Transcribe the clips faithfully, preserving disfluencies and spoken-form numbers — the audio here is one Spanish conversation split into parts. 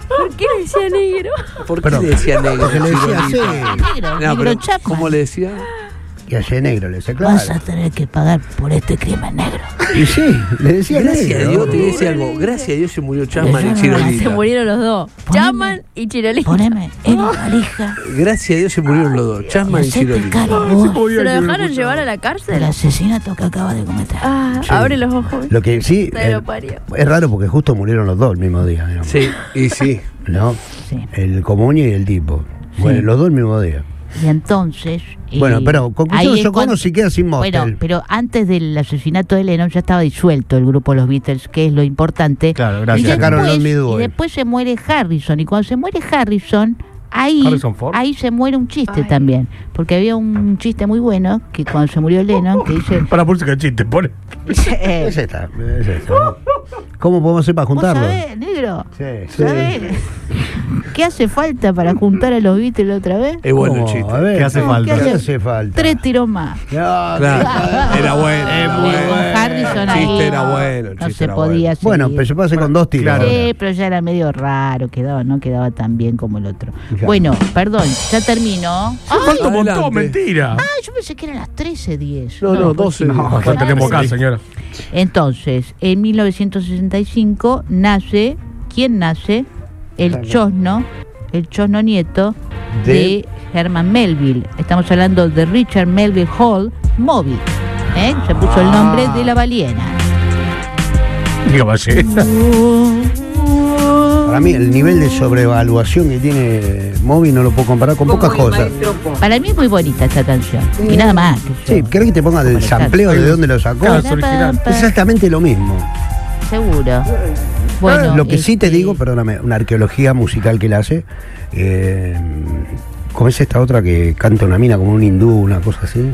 ¿Por qué le decía negro? ¿Por qué Pero, le decía negro? porque le decía así. Negro, No, negro pero Chapman. ¿cómo le decía? Y allá negro, le decía, claro. Vas a tener que pagar por este crimen negro. Y sí, le decía Gracias a negro. Dios, te decía algo. Gracias a Dios se murió Chapman y Se Chirolita. Se murieron los dos. Poneme- Chapman y Chirolita. Poneme en la valija. Gracias a Dios se murieron los dos, Chapman y Hacete Chirolita. cargo vos ¿Se lo dejaron llevar a la del cárcel? asesinato que acaba de cometer. Ah, Sí. abre los ojos. Lo que sí, Te lo eh, parió. es raro porque justo murieron los dos el mismo día, digamos. Sí, y sí. ¿No? Sí. El comunio y el tipo. Bueno, Sí. los dos el mismo día. Y entonces. Bueno, eh, pero conclusión, ahí es Yoko Ono cuando- sí queda sin Motel. Bueno, pero antes del asesinato de Lennon ya estaba disuelto el grupo Los Beatles, que es lo importante. Claro, Y gracias. Sacaron después, Let Me Do y It. después se muere Harrison. Y cuando se muere Harrison, ahí, Harrison Ford. ahí se muere un chiste Ay. también. Porque había un chiste muy bueno que cuando se murió Lennon, que dice. Para música de chiste, pone. eh, Es esta, es esta. ¿Cómo podemos hacer para ¿Vos juntarlos? sabés, negro? Sí. ¿Sabés? ¿Qué hace falta para juntar a los Beatles otra vez? Es bueno el ¿Cómo? chiste. A ver, ¿Qué hace No, falta? ¿qué ¿Qué hace? hace falta? Tres tiros más. No, Claro, era bueno. Es Era muy bueno. Con Harrison El ahí. chiste era bueno. El No chiste se era podía hacer. Bueno, pero se puede hacer con dos tiros. Claro. Sí, pero ya era medio raro, quedaba, no quedaba tan bien como el otro. Claro. Bueno, perdón, ya terminó. Ay, Falta un montón, Adelante. mentira. ah, yo pensé que eran las trece diez. No, no, pues doce. sí. No, ¿cuál tenemos acá, señora? Entonces, en mil novecientos sesenta y cinco nace, ¿quién nace? El chosno, el chosno nieto de, De- Herman Melville. Estamos hablando de Richard Melville Hall, Moby. ¿eh? Se puso el nombre de la ballena. Diga, vaya. Para mí, el nivel de sobrevaluación que tiene Moby no lo puedo comparar con pocas cosas. Para mí es muy bonita esta canción. Y nada más. Sí, ¿querés que te ponga el sampleo de dónde lo sacó? Claro, es original. Exactamente lo mismo. Seguro. Bueno, Lo que sí te este, digo, perdóname, una arqueología musical que él hace. Eh, ¿Cómo es esta otra que canta una mina como un hindú, una cosa así?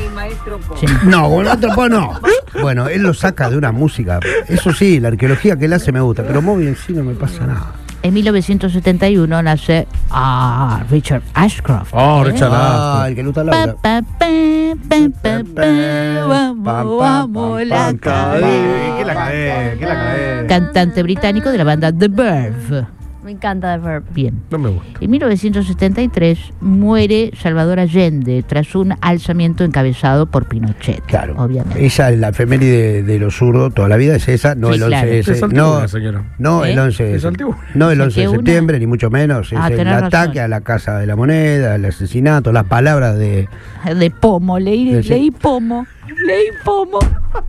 sí. No, como el otro pues no. Bueno, él lo saca de una música. Eso sí, la arqueología que él hace me gusta, pero Moby en sí no me pasa nada. En mil novecientos setenta y uno nace ah, Richard Ashcroft. Oh, ¿eh? Richard Ah, Ashcroft. el que luta Pa, Laura. pa, pa, pa, pa, pa, vamos, vamos, la cadena. ¿Qué la cae? ¿Qué la cae? Cantante británico de la banda The Verve. Me encanta The Verb. Bien. No me gusta. En mil novecientos setenta y tres muere Salvador Allende tras un alzamiento encabezado por Pinochet. Claro. Obviamente. Esa es la efeméride de los zurdos, toda la vida es esa, no Sí, el claro. once Es ese. antigua, No, señora. no ¿Eh? el once Es ese. antigua. No el once de Saqué una. septiembre, ni mucho menos. Es Ah, el tenés razón. ataque a la Casa de la Moneda, el asesinato, las palabras de. De pomo, leí, De- leí pomo, leí pomo.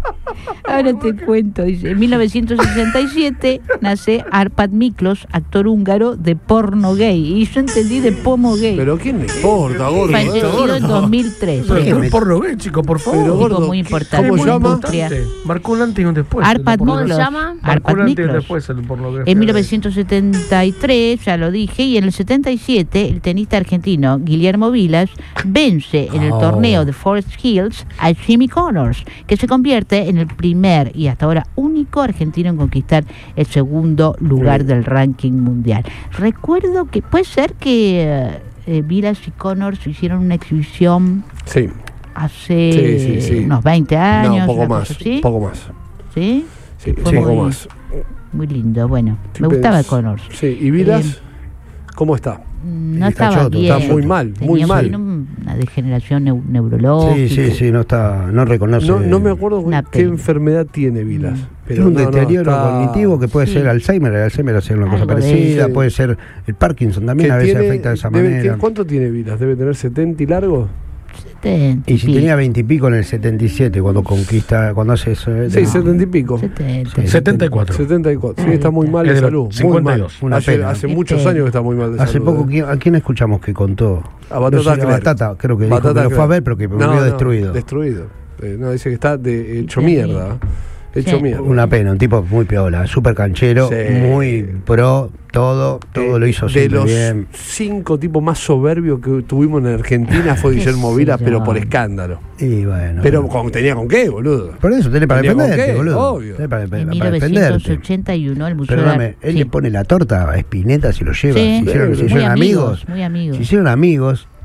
Ahora te cuento, dice, en mil novecientos sesenta y siete nace Arpad Miklos, actor húngaro de porno gay. Y yo entendí de pomo gay. Pero ¿quién le importa, gordo? Fallecido en dos mil tres. Pero qué es me- un porno gay, chico, por favor. Pero, Tipo gordo, muy ¿qué- importante. ¿cómo Muy llama? industria. Marcó un antes y un después. Arpad el porno gay. Miklos. se llama? Marcó Arpad un antes y un Miklos. después el porno En mil novecientos setenta y tres, ya lo dije, y en el setenta y siete, el tenista argentino Guillermo Vilas vence en el Oh. torneo de Forest Hills a Jimmy Connors, que se convierte en el primer y hasta ahora único argentino en conquistar el segundo lugar Sí. del ranking mundial. Recuerdo que puede ser que eh, eh, Vilas y Connors hicieron una exhibición Sí. hace Sí, sí, sí. unos veinte años. No, un poco una más. cosa así. Un poco más. ¿Sí? Sí, Fue un poco muy- más. Muy lindo, bueno. Sí, Me gustaba pues, Connors. Sí, ¿y Vilas? Eh, ¿Cómo está? No Está estaba choto, bien. está muy mal, muy Tenía mal. una degeneración neu- neurológica. Sí, sí, sí, no está, no reconoce. No, no me acuerdo Una qué pena. enfermedad tiene Vilas. Mm. Es un no, no, deterioro está- cognitivo que puede Sí. ser Alzheimer, el Alzheimer hace una cosa Algo de parecida, eso. puede ser el Parkinson también, que a veces tiene- afecta de esa debe- manera. ¿Cuánto tiene Vilas? ¿Debe tener setenta y largo? setenta Y si pico. tenía veinte y pico en el setenta y siete, cuando conquista, cuando hace eso. eh, Sí, no. setenta y pico. setenta. Sí. setenta y cuatro. setenta y cuatro. Sí, está muy mal Es de de los salud. Muy cincuenta y mal. dos. Una hace, pena. hace Qué muchos pena. años que está muy mal de Hace salud. poco, eh. ¿quién- ¿a quién escuchamos que contó? A Batata No sé, a Clark. Batata, creo que dijo Batata que lo fue a Clark. ver, pero que No, volvió no, destruido. Destruido. Eh, no, dice que está de, hecho Sí. mierda. Hecho Sí. mierda. Una pena, un tipo muy piola, súper canchero, Sí. muy pro, todo, todo Eh, lo hizo de siempre los bien. cinco tipos más soberbios que tuvimos en Argentina fue Qué Guillermo sé Vilas, yo. pero por escándalo. Y bueno. Pero con- tenía con qué, boludo. por eso tenés para tenía con defenderte, qué, boludo. obvio. Tenés para, En para mil defenderte. novecientos ochenta y uno el Museo Perdóname, de él sí. le pone la torta a Spinetta si lo lleva. Sí. Se hicieron, se Muy hicieron muy amigos. amigos, muy amigos. Se hicieron amigos.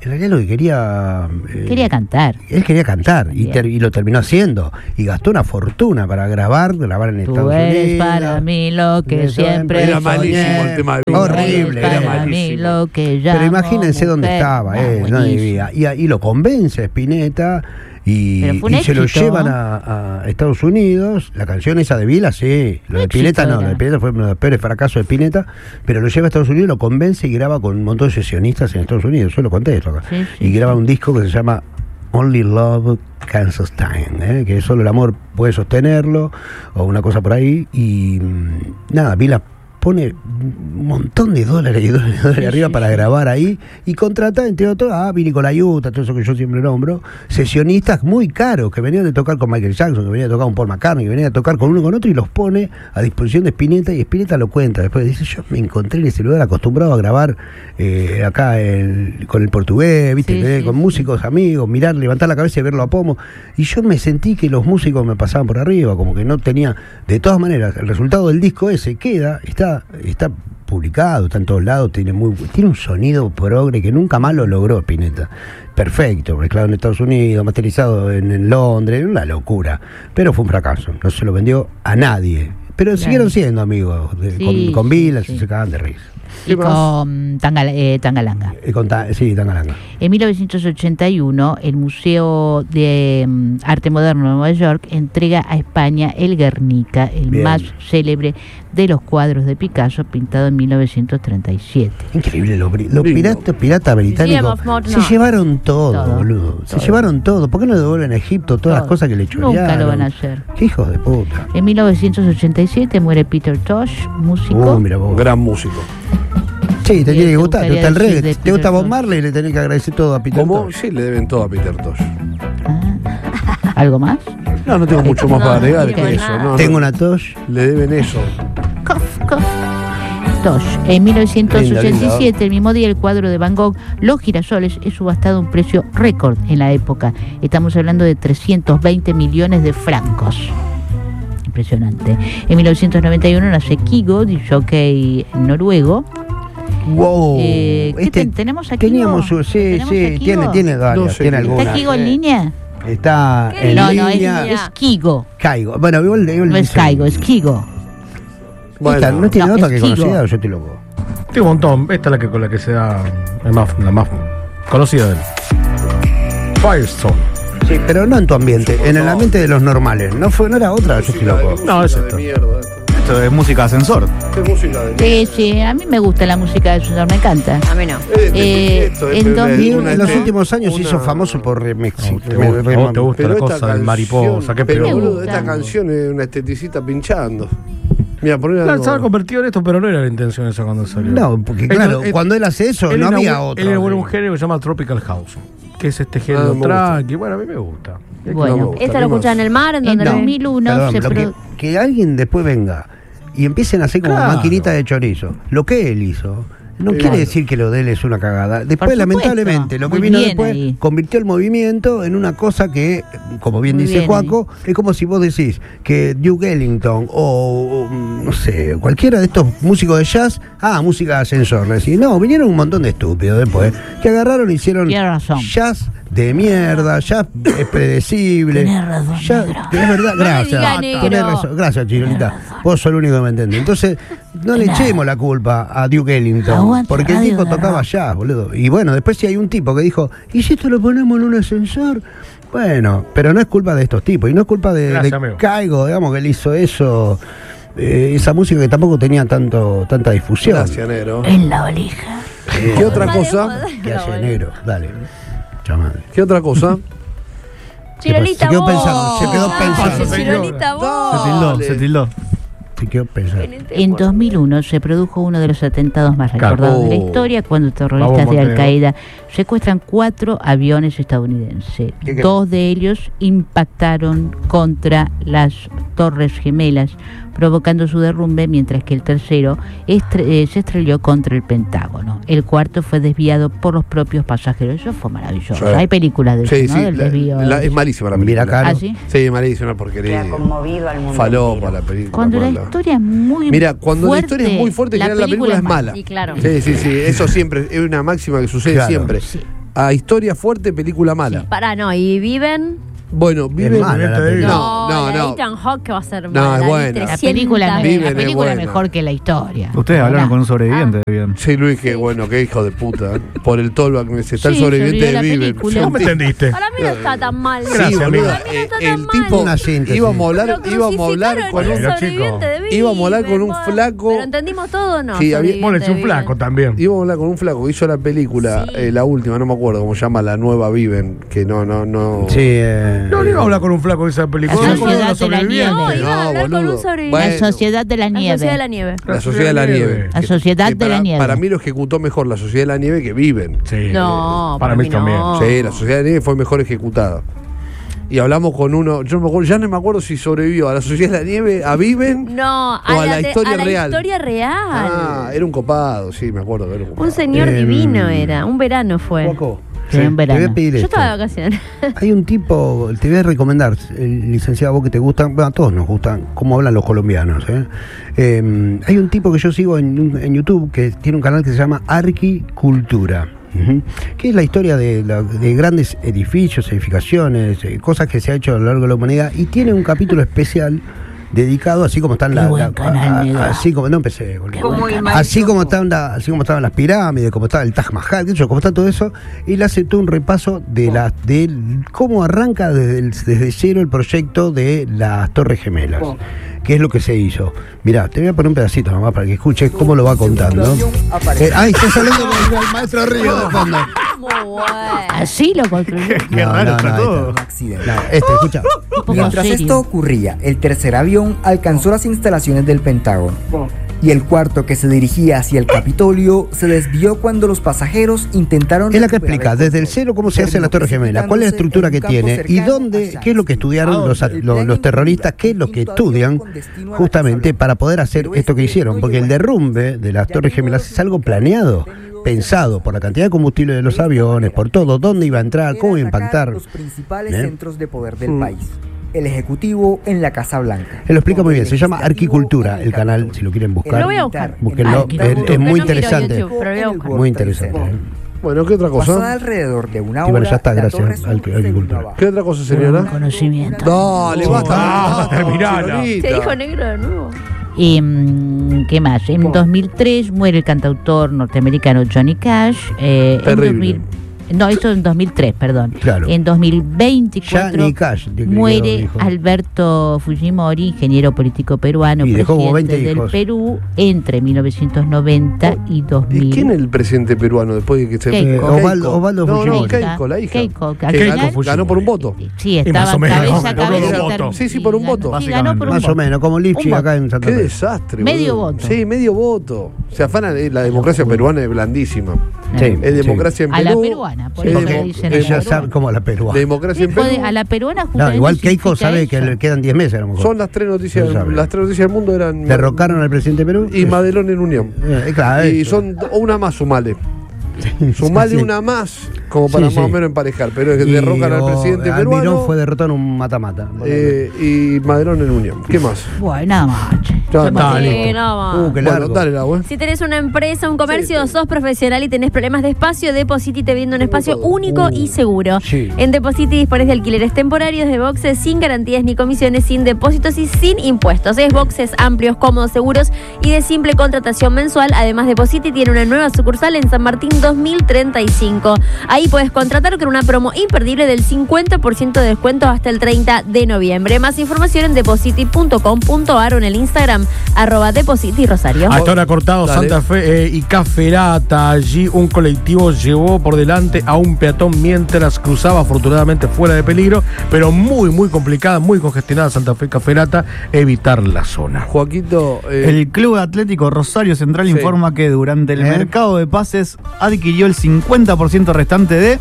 en realidad lo que quería... eh, Quería cantar. Él quería cantar y, Bien. ter- y lo terminó haciendo. Y gastó una fortuna para grabar, grabar en Tú Estados eres Unidos. para mí lo que Eso siempre Era soñé. malísimo el tema de Tú Bing. Horrible, eres era para mí malísimo. lo que llamo Pero imagínense dónde mujer. estaba Ah, él, no buenísimo. debía. Y ahí lo convence a Spinetta y, Pero fue un y se lo éxito. llevan a, a Estados Unidos. La canción esa de Vila, sí. Lo de Un Spinetta éxito no, lo era. de Spinetta fue uno de los peores fracasos de Spinetta, pero lo lleva a Estados Unidos, lo convence y graba con un montón de sesionistas en Estados Unidos. Yo lo conté esto acá. Sí, sí, y graba sí. un disco que se llama Only Love Can Sustain, ¿eh? Que solo el amor puede sostenerlo, o una cosa por ahí. Y mm, nada, Vila pone un montón de dólares y dólares, y dólares Sí, arriba sí, para sí. grabar ahí y contrata, entre otros, a Vini Colaiuta, todo eso que yo siempre nombro, sesionistas muy caros que venían de tocar con Michael Jackson, que venían de tocar con Paul McCartney, que venían de tocar con uno con otro y los pone a disposición de Spinetta, y Spinetta lo cuenta. Después dice, yo me encontré en ese lugar acostumbrado a grabar eh, acá el- con el portugués, ¿viste? Sí, Eh, sí, con sí. músicos, amigos, mirar, levantar la cabeza y verlo a pomo. Y yo me sentí que los músicos me pasaban por arriba, como que no tenía... De todas maneras, el resultado del disco ese queda, está, está publicado, está en todos lados, tiene muy tiene un sonido progre que nunca más lo logró Spinetta. Perfecto, mezclado en Estados Unidos, masterizado en, en Londres, una locura. Pero fue un fracaso, no se lo vendió a nadie. Pero Claro. siguieron siendo amigos, de- Sí, con, con sí, Vila, sí. se cagaban de risa. Y ¿Qué más? con Tangala- eh, Tangalanga. Y con ta- sí, Tangalanga. En mil novecientos ochenta y uno, el Museo de mm, Arte Moderno de Nueva York entrega a España el Guernica, el Bien. más célebre de los cuadros de Picasso, pintado en mil novecientos treinta y siete. Increíble, los, bri- los Lindo. piratas pirata británicos Museum of Modern se Art. llevaron todo, Todo, boludo. Se todo. llevaron todo. ¿Por qué no devuelven a Egipto todas las Todo. cosas que le chorearon? Nunca lo van a hacer. Qué hijos de puta. En mil novecientos ochenta y siete muere Peter Tosh, músico. Uh, mira vos. Gran músico. Sí, te ¿Qué tiene que te gustar, te gustaría gusta el decir reggae, de te Peter gusta Bob Tosh? Marley, le tenés que agradecer todo a Peter ¿Cómo? Tosh. Sí, le deben todo a Peter Tosh. Ah. ¿Algo más? No, no tengo mucho más No, para no agregar tengo que eso. nada. No, no. Tengo una Tosh. Le deben eso. Cof, cof. Tosh. En mil novecientos ochenta y siete, el mismo día, el cuadro de Van Gogh, Los girasoles, es subastado a un precio récord en la época. Estamos hablando de trescientos veinte millones de francos. Impresionante. En mil novecientos noventa y uno nace Kygo, jockey noruego. Wow. Eh, ¿qué Este- ten- ¿Tenemos aquí? Teníamos su, sí, ¿Tenemos sí, a Kygo? tiene, tiene varias, No sé tiene quién. algunas. ¿Está Kygo en línea? Está ¿Qué en No, no, es, línea. es Kygo. Caigo. Bueno, igual, igual No es dice- Kygo, es Kygo. Esta, ¿No tiene No, otra es que Kygo. conocida o yo estoy loco? Tiene un montón. Esta es la que con la que se da la más, la más conocida de él. Firestone. Sí, pero no en tu ambiente, en el ambiente de los normales. No fue, no era otra, yo estoy loco. No, es Música esto. de mierda, esto. Esto es música ascensor. Es música de mierda. Sí, sí, a mí me gusta la música de Susana, me encanta. A mí no. Eh, Eh, esto es en una- dos Y mil- una- en los una- últimos años se una- hizo famoso por remix. ¿A vos te gusta, a vos te gusta Pero la esta cosa del canción- mariposa? ¿Qué pero peor? boludo, gusta. esta canción es una esteticista pinchando. Mira, poner Claro, algo. se ha convertido en esto, pero no era la intención esa cuando salió. No, porque Él claro, él- cuando él hace eso, él no inauguró- había otro. Él inauguró un género que se llama Tropical House, que es este Ah, género me gusta. tranqui. Bueno, a mí me gusta. Es que Bueno. no me gusta. Esta ¿Qué lo más? escuchan en el mar, en En donde dos lo- mil uno Perdón, se lo que, pro- que alguien después venga y empiecen a hacer como Claro. maquinita de chorizo. Lo que él hizo no Claro. quiere decir que lo de él es una cagada. Después, Por supuesto. lamentablemente, lo que Muy vino bien después ahí. convirtió el movimiento en una cosa que, como bien Muy dice bien Juaco, es como si vos decís que Duke Ellington o, o, no sé, cualquiera de estos músicos de jazz, ah, música de ascensor. Le decís, no, vinieron un montón de estúpidos después que agarraron y hicieron Tiene razón. jazz de mierda, jazz es predecible. Tenés razón, Jazz- negro. es verdad, No me gracias. diga negro. Tenés razón. Gracias, Chirolita. Vos sos el único que me entiende. Entonces, no le echemos la culpa a Duke Ellington. Aguante Porque el Radio tipo de tocaba Rock. jazz, boludo. Y bueno, después si hay un tipo que dijo, ¿y si esto lo ponemos en un ascensor? Bueno, pero no es culpa de estos tipos. Y no es culpa de, Gracias, de amigo. Caigo, digamos, que él hizo eso. eh, esa música que tampoco tenía tanto tanta difusión. Gracias, negro. en la valija. Eh, ¿Qué otra Dale, cosa? joder. ¿Qué hace negro? Dale. Chamale. ¿Qué otra cosa? Chirolita, Se quedó vos. pensando, se quedó pensando. Dale, Chirolita, vos. Se tildó, Dale. se tildó. Se quedó pensando. En dos mil uno se produjo uno de los atentados más Claro. recordados de la Oh. historia cuando terroristas Vamos, de Montenegro. Al-Qaeda secuestran cuatro aviones estadounidenses. ¿Qué, qué? Dos de ellos impactaron contra las Torres Gemelas, provocando su derrumbe, mientras que el tercero estre- eh, se estrelló contra el Pentágono. El cuarto fue desviado por los propios pasajeros. Eso fue maravilloso. Sí. Hay películas de Sí, eso, ¿no? sí. Del la- desvío. la- es malísima la Mira, película. Caro. ¿Ah, sí? Sí, malísima, una porquería. Falopa la película. Cuando la mala. historia es muy Mira, cuando fuerte, la historia es muy fuerte, en general la película es mala. Sí, claro. Sí, sí, sí, eso siempre es una máxima que sucede Claro. siempre. Sí. a historia fuerte, película mala. Pará, no, y viven. Bueno, viven. mala la película. No, no, la no. de Ethan Hawke va a ser No, mala. es buena. La trescientas película, no- Viven la es película es buena. mejor que la historia. Ustedes hablaron con un sobreviviente, Ah. bien. Sí, Luis, qué bueno, qué hijo de puta. ¿eh? Por el tolva que me dice, está el Sí, sobreviviente sobrevivió de la Viven. película. ¿Cómo me entendiste? Para mí no está tan mal. Gracias, Sí, amigo. boluda, Para mí no está eh, tan el mal. tipo Una síntesis. íbamos a hablar, Lo íbamos a hablar crucificaron con y un es Pero, sobreviviente de Viven, íbamos a hablar con un bueno. flaco- ¿Pero entendimos todo o no? Sí, había- Sobreviviente Ponles de un Viven. flaco también. íbamos a hablar con un flaco que hizo la película, Sí. eh, la última, no me acuerdo cómo se llama, la nueva Viven, que no, no, no. Sí, eh, No, no iba a hablar con un flaco de esa película. La iba con uno Sociedad de la sobreviviente. No, Nieve. iba a hablar con boludo. un sobreviviente. Bueno, La Sociedad de la La Nieve. Sociedad de la Nieve. La Sociedad de la Nieve. La Que- Sociedad que de la para- Nieve. Para mí lo ejecutó mejor la Sociedad de la Nieve que Viven. Sí. No, para mí también. no. Sí, la Sociedad de la Nieve fue mejor ejecutada. Y hablamos con uno, yo me acuerdo, ya no me acuerdo si sobrevivió a la Sociedad de la Nieve, a Viven. No, a, O a la te- historia a la real. historia real. Ah, era un copado, sí, me acuerdo que era un copado. Un señor Em, divino era. Un verano fue. Juaco, Sí, en te voy verano. a pedir Yo esto. estaba de vacaciones. Hay un tipo, te voy a recomendar, el licenciado, vos que te gustan, bueno, a todos nos gustan cómo hablan los colombianos. ¿eh? Eh, hay un tipo que yo sigo en, en YouTube que tiene un canal que se llama Arquicultura. Ujú. Que es la historia de, la- de grandes edificios, edificaciones, eh, cosas que se ha hecho a lo largo de la humanidad, y tiene un capítulo especial dedicado, así como están Qué las, buen canal, negro. así como no empecé, boludo. Qué buen canal. Así como están la- así como estaban las pirámides, como estaba el Taj Mahal, qué sé yo, como está todo eso, él hace todo un repaso de la de cómo arranca desde, el- desde cero el proyecto de las Torres Gemelas. ¿Qué es lo que se hizo? Mirá, te voy a poner un pedacito nomás para que escuches cómo lo va contando. Eh, ay, estás hablando con el maestro Río de fondo. Muy bueno. Así lo construyó. Qué No, raro no, está no, todo. este. accidente. No, este, escucha. Un poco Mientras serio. esto ocurría, el tercer avión alcanzó las instalaciones del Pentágono y el cuarto, que se dirigía hacia el Capitolio, se desvió cuando los pasajeros intentaron Es la que recuperar explica el desde el control. cero cómo se hace la Torre Gemela, cuál es la estructura que tiene y dónde, qué es lo que estudiaron los, los, los terroristas, qué es lo que estudian justamente para poder hacer esto que hicieron, porque el derrumbe de las Torres Gemelas es algo planeado, pensado por la cantidad de combustible de los aviones, por todo, dónde iba a entrar, cómo iba a impactar. Los principales ¿Eh? centros de poder del Mm. país. El Ejecutivo en la Casa Blanca. Él lo explica muy bien, se llama Legislativo Arquicultura, en el canal, Capitolio. si lo quieren buscar. Lo voy a buscar. Búsquenlo, Arquicultura. es, es Yo muy no miro interesante. YouTube, pero voy a buscar. Muy interesante. ¿eh? Bueno, ¿qué otra Pasada cosa? alrededor de una Y bueno, hora, ya está, la gracias, Torre Sur al- se Agricultura. elevaba. ¿Qué otra cosa, señora? Conocimiento. Dale, basta. Ah, basta, terminala. señorita. Se dijo negro de nuevo. Y, mm, ¿qué más? En dos mil tres muere el cantautor norteamericano Johnny Cash. eh, en Terrible. dos mil no, eso en dos mil tres, perdón. Claro. En dos mil veinticuatro Johnny Cash, de- muere dijo. Alberto Fujimori, ingeniero político peruano, Y dejó como presidente veinte del hijos. Perú entre mil novecientos noventa y dos mil. ¿Y quién es el presidente peruano después de que se Keiko. Eh, Ovaldo- Ovaldo No, no, Fujimori. Keiko, la hija. Keiko, que al Que final- ganó, ganó por un voto. Sí, Y más estaba o menos, cabeza a por un cabeza. voto. ter- Sí, sí, por un ganó- voto. sí, ganó por un Más voto. o menos, como Lipchi Un voto. acá en Santa Qué Fe. desastre. Medio boludo. voto. Sí, medio voto. Se afanan, eh, la democracia peruana es blandísima. Sí, Es democracia en A la Perú. peruana, por es eso demo- le dicen es Ella la sabe como la peruana. democracia en Hijo de- Perú. a la peruana No, justamente igual Keiko significa sabe que eso. le quedan diez meses a lo mejor. Son las tres noticias, No sabe. las tres noticias del mundo eran Derrocaron al presidente de Perú. y Madelón en Unión. Eh, claro, Y eso. son do- una más, sumale. Sumale Sí. una más, como para Sí, más sí. o menos emparejar. Pero es que Y, derrocan al oh, presidente Almirón peruano fue derrotado en un mata-mata. eh, y Madelón en Unión. ¿Qué más? Bueno, nada más. che. Ya, ¿Qué más? dale. Sí, no, va. Uh, qué Bueno, largo. dale la web. Si tenés una empresa, un comercio, Sí, sí. sos profesional y tenés problemas de espacio, Depositi te brinda un Tengo espacio todo. único y seguro. Sí. En Depositi dispones de alquileres temporarios de boxes sin garantías ni comisiones, sin depósitos y sin impuestos. Es boxes amplios, cómodos, seguros y de simple contratación mensual. Además, Depositi tiene una nueva sucursal en San Martín dos mil treinta y cinco. Ahí puedes contratar con una promo imperdible del cincuenta por ciento de descuento hasta el treinta de noviembre. Más información en depositi punto com punto ar o en el Instagram arroba Depositi Rosario. Hasta ahora cortado Dale. Santa Fe eh, y Caferata. Allí un colectivo llevó por delante a un peatón mientras cruzaba, afortunadamente fuera de peligro, pero muy, muy complicada, muy congestionada Santa Fe y Caferata, evitar la zona. Joaquito, eh, El Club Atlético Rosario Central Sí. informa que durante el ¿Eh? mercado de pases adquirió el cincuenta por ciento restante de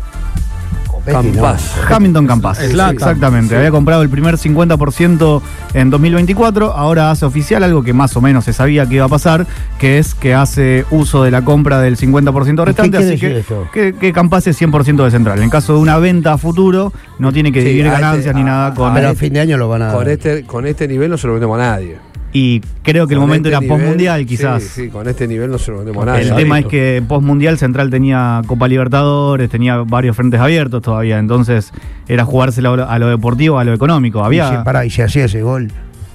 Campas. Hamilton Campas. Zlatan. Exactamente. Sí. Había comprado el primer cincuenta por ciento en dos mil veinticuatro. Ahora hace oficial algo que más o menos se sabía que iba a pasar, que es que hace uso de la compra del cincuenta por ciento ¿Y qué restante. quiere Así que, decir eso? que, que Campas es cien por ciento de Central. En caso de una venta a futuro, no tiene que Sí, dividir a este- ganancias ni a- nada con. Pero a fin de año lo van a Con dar. este, con este nivel no se lo vendemos a nadie. Y creo que el Con momento este era nivel, post-mundial, quizás. Sí, sí, con este nivel no se lo vendemos a El nadie. tema es que post-mundial Central tenía Copa Libertadores, tenía varios frentes abiertos todavía, entonces era jugárselo a lo, a lo deportivo, a lo económico. Había, Y, si, pará, y se hacía ese gol.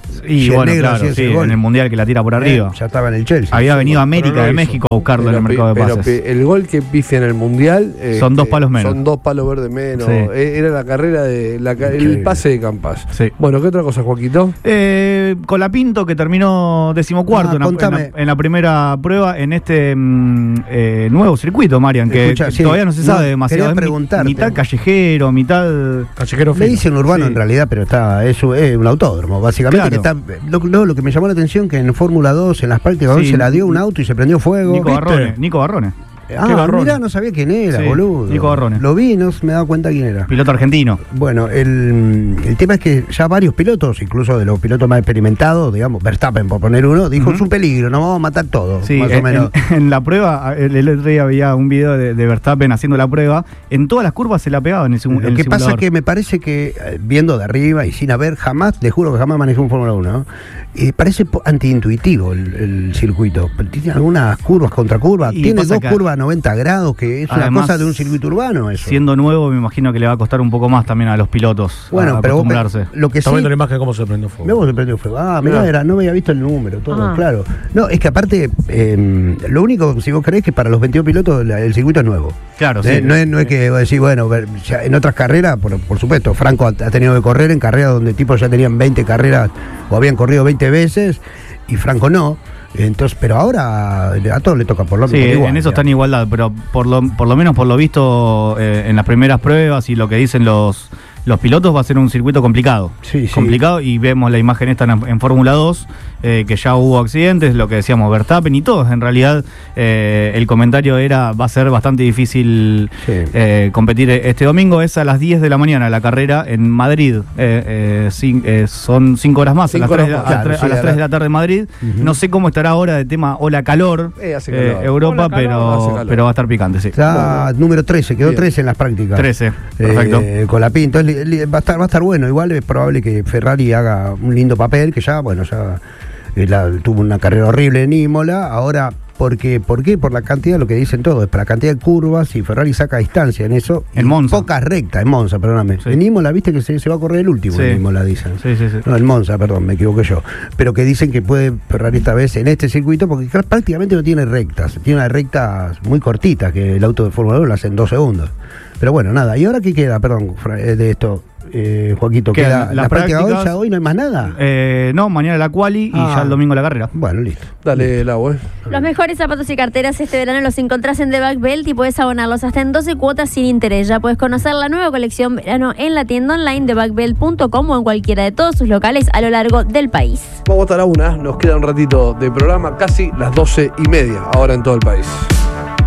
y si el bueno, negro claro, hacía sí, ese gol. en el mundial que la tira por arriba. Eh, ya estaba en el Chelsea. Había venido a América Pero no lo de hizo. México a buscarlo Pero en el mercado de pe- pero pases. pe- el gol que pifia en el mundial Son dos palos menos. Son dos palos verdes menos. Sí. Eh, Era la carrera de la, ca- el Increíble. pase de Campas. Sí. Bueno, ¿qué otra cosa, Joaquito? Eh, Colapinto, que terminó decimocuarto Ah, en, la, en, contame. la, en la primera prueba en este mm, eh, nuevo circuito, Marian, que Escucha, sí. todavía no se No, sabe demasiado. quería Es mi- preguntarte. mitad callejero, mitad... Callejero Le fino. dicen urbano Sí. en realidad, pero está es, un- es un autódromo, básicamente. Claro. Que está, lo, lo- lo que me llamó la atención que en Fórmula dos, en las prácticas, Sí. se la dio un auto y se prendió fuego. Nico ¿Viste? Barrone. Nico Barrone, Ah, Barrone. mirá, no sabía quién era, Sí, boludo. Nico Barrone. Lo vi y no me he dado cuenta quién era. piloto argentino. Bueno, el, el tema es que ya varios pilotos, incluso de los pilotos más experimentados, digamos, Verstappen por poner uno, dijo, Ujú. es un peligro, nos vamos a matar todos, Sí, más en, o menos. en- en la prueba, el, el otro día había un video de, de Verstappen haciendo la prueba. En todas las curvas se la pegaba en el, simu- en Lo el que pasa es simulador. que me parece que, eh, viendo de arriba y sin haber jamás, te juro que jamás manejé un Fórmula uno, ¿no? Eh, parece po- antiintuitivo el, el circuito. Tiene algunas curvas contra curvas, Y tiene pasa dos que- curvas a noventa grados, que es una Además, cosa de un circuito urbano eso. Siendo nuevo, me imagino que le va a costar un poco más también a los pilotos bueno, a pero vos- acostumbrarse. lo que sí... Estamos viendo la imagen de cómo se prendió fuego. Luego se prendió fuego. Ah, mirá, Mirá. era, no me había visto el número, todo, Ah. claro. No, es que aparte, eh, lo único, si vos querés, que para los veintidós pilotos la- el circuito es nuevo. Claro, Eh, sí. no, es, no es que vos decís, bueno, ver, ya en otras carreras, por, por supuesto, Franco ha, ha tenido que correr en carreras donde tipos ya tenían veinte carreras o habían corrido veinte veces y Franco no. Entonces, pero ahora a todos le toca por lo Sí, menos. igual, en eso está en digamos. igualdad, pero por lo, por lo menos por lo visto eh, en las primeras pruebas y lo que dicen los, los pilotos va a ser un circuito complicado. Sí, sí. Complicado, y vemos la imagen esta en, en Fórmula dos, eh, que ya hubo accidentes, lo que decíamos Verstappen y todos. En realidad eh, el comentario era, va a ser bastante difícil Sí. eh, competir este domingo. Es a las diez de la mañana la carrera en Madrid. Eh, eh, cin- eh, son cinco horas más, a las Cinco tres, horas de la- más, a claro, tre- sí, a las a tres la- de la tarde en Madrid. Ujú. No sé cómo estará ahora de tema ola calor, Eh, hace eh, calor. Europa, Hola, calor, pero, hace calor. pero va a estar picante, sí. Está número trece, quedó Bien. trece en las prácticas. trece, perfecto. Eh, con la pinta, Entonces, li- li- va a estar, va a estar bueno. Igual es probable que Ferrari haga un lindo papel, que ya, bueno, ya eh, la- tuvo una carrera horrible en Imola. Ahora, ¿por qué? ¿Por qué? Por la cantidad, lo que dicen todos, es por la cantidad de curvas y Ferrari saca distancia en eso. En y Monza. Pocas rectas, en Monza, perdóname. Sí. En Imola, viste que se, se va a correr el último Sí. en Imola, dicen. Sí, sí, sí. No, en Monza, perdón, me equivoqué yo. Pero que dicen que puede Ferrari esta vez en este circuito, porque cr- prácticamente no tiene rectas. Tiene unas rectas muy cortitas, que el auto de Fórmula uno lo hace en dos segundos. Pero bueno, nada. ¿Y ahora qué queda, perdón, Fra- eh, de esto, eh, Joaquito? Quedan ¿Queda las la práctica hoy? prácticas. ¿Ya hoy no hay más nada? Eh, no, mañana la quali y Ah. ya el domingo la carrera. Bueno, listo. Dale el agua, eh. Los mejores zapatos y carteras este verano los encontrás en The Back Belt y puedes abonarlos hasta en doce cuotas sin interés. Ya puedes conocer la nueva colección verano en la tienda online de back belt punto com o en cualquiera de todos sus locales a lo largo del país. Vamos hasta la una, nos queda un ratito de programa, casi las doce y media, ahora en todo el país.